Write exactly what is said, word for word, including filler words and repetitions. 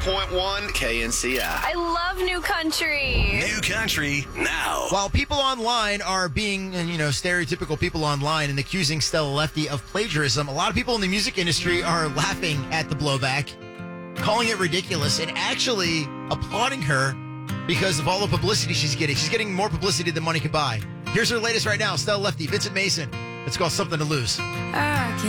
point one K N C I. I love New Country. New Country now. While people online are being, you know, stereotypical people online and accusing Stella Lefty of plagiarism, a lot of people in the music industry are laughing at the blowback, calling it ridiculous, and actually applauding her because of all the publicity she's getting. She's getting more publicity than money can buy. Here's her latest right now, Stella Lefty, Vincent Mason. It's called Something to Lose. Ah,